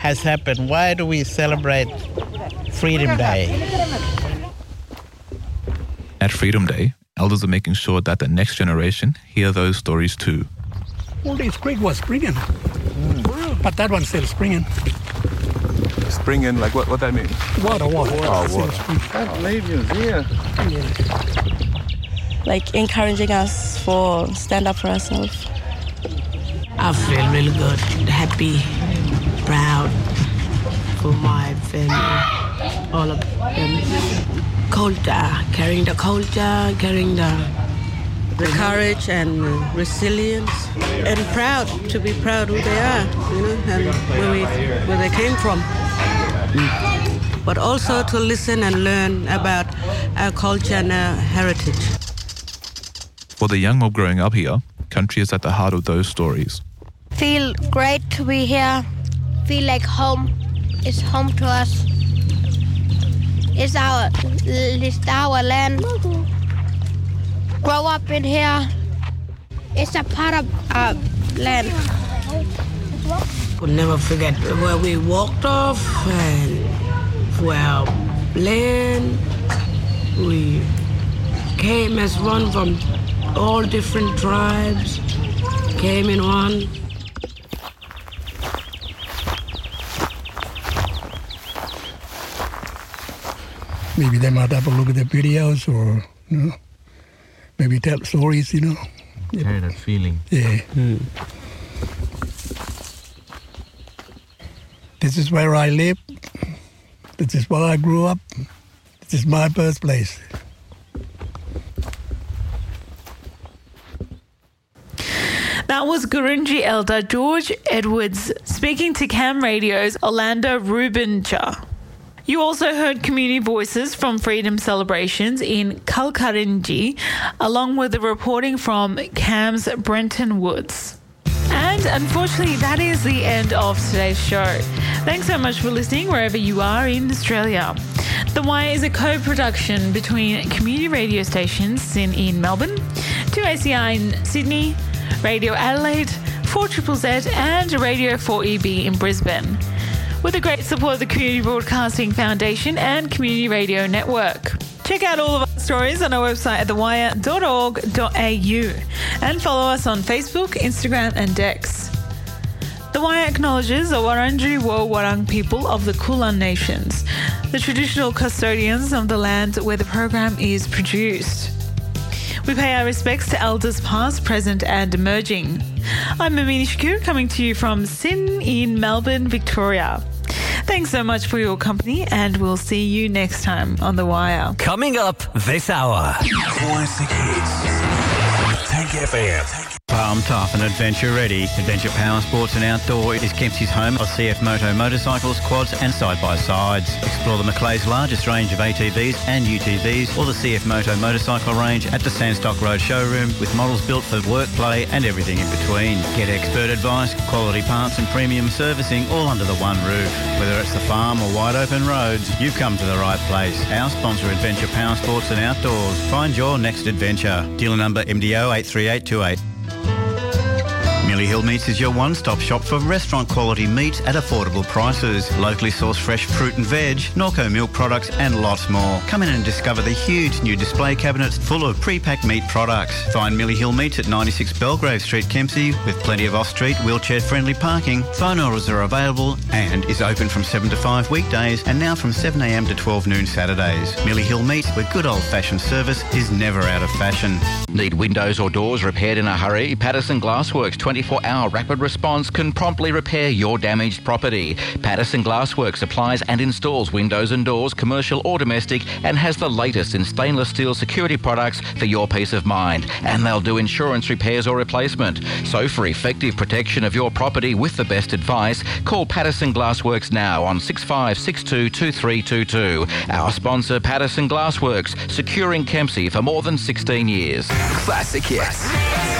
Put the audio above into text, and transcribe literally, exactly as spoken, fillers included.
has happened. Why do we celebrate Freedom Day? At Freedom Day, elders are making sure that the next generation hear those stories too. All this creek was springing, mm. but that one's still springing. Springing, like what? What that mean? Water, water. Oh, water. I believe you, yeah. Like encouraging us for stand up for ourselves. I feel really good, happy, proud for my family, all of them. Culture, carrying the culture, carrying the, the courage and resilience, and proud to be proud who they are, you know, and where, we, where they came from. Mm. But also to listen and learn about our culture and our heritage. For the young mob growing up here, country is at the heart of those stories. Feel great to be here. Feel like home is home to us. It's our, it's our land. Grow up in here. It's a part of our land. We'll never forget where we walked off and where our land. We came as one from all different tribes, came in one. Maybe they might have a look at the videos or, you know, maybe tell stories, you know. Carry that feeling. Yeah. Mm. This is where I live. This is where I grew up. This is my birthplace. That was Gurindji elder George Edwards speaking to Cam Radio's Orlando Rubincha. You also heard community voices from freedom celebrations in Kalkarinji, along with the reporting from Cam's Brenton Woods. And unfortunately, that is the end of today's show. Thanks so much for listening wherever you are in Australia. The Wire is a co-production between community radio stations in, in Melbourne, two A C I in Sydney, Radio Adelaide, four Z Z Z and Radio four E B in Brisbane, with the great support of the Community Broadcasting Foundation and Community Radio Network. Check out all of our stories on our website at the wire dot org dot a u and follow us on Facebook, Instagram and Dex. The Wire acknowledges the Wurundjeri Woi-wurrung people of the Kulin Nations, the traditional custodians of the land where the program is produced. We pay our respects to elders past, present and emerging. I'm Amini Shakur, coming to you from Sin in Melbourne, Victoria. Thanks so much for your company, and we'll see you next time on The Wire. Coming up this hour. Classic hits. Tank F M. Farm tough and adventure ready. Adventure Power Sports and Outdoor is Kempsey's home of C F Moto motorcycles, quads and side-by-sides. Explore the Macleay's largest range of A T Vs and U T Vs or the C F Moto motorcycle range at the Sandstock Road showroom with models built for work, play and everything in between. Get expert advice, quality parts and premium servicing all under the one roof. Whether it's the farm or wide open roads, you've come to the right place. Our sponsor, Adventure Power Sports and Outdoors. Find your next adventure. Dealer number M D O eight three eight two eight. Millie Hill Meats is your one-stop shop for restaurant quality meats at affordable prices. Locally sourced fresh fruit and veg, Norco milk products and lots more. Come in and discover the huge new display cabinets full of pre-packed meat products. Find Millie Hill Meats at ninety-six Belgrave Street, Kempsey, with plenty of off-street wheelchair-friendly parking. Phone orders are available and is open from seven to five weekdays and now from seven a m to twelve noon Saturdays. Millie Hill Meats, where good old-fashioned service is never out of fashion. Need windows or doors repaired in a hurry? Patterson Glassworks twenty-four hour rapid response can promptly repair your damaged property. Patterson Glassworks supplies and installs windows and doors, commercial or domestic, and has the latest in stainless steel security products for your peace of mind. And they'll do insurance repairs or replacement. So for effective protection of your property with the best advice, call Patterson Glassworks now on six five six two, two three two two. Our sponsor, Patterson Glassworks, securing Kempsey for more than sixteen years. Classic hits.